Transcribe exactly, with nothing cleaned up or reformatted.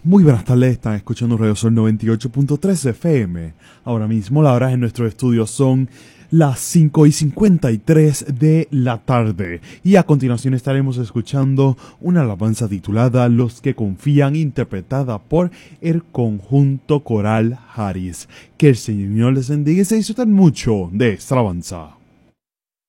Muy buenas tardes, están escuchando Radio Sol noventa y ocho punto tres F M. Ahora mismo las horas en nuestro estudio son las cinco y cincuenta y tres de la tarde. Y a continuación estaremos escuchando una alabanza titulada Los que confían, interpretada por el conjunto coral Haris. Que el Señor les bendiga y se disfruten mucho de esta alabanza.